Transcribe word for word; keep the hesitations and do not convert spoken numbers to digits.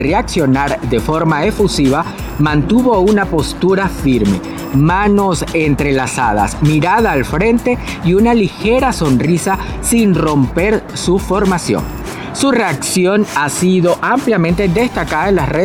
reaccionar de forma efusiva, mantuvo una postura firme, manos entrelazadas, mirada al frente y una ligera sonrisa sin romper su formación. Su reacción ha sido ampliamente destacada en las redes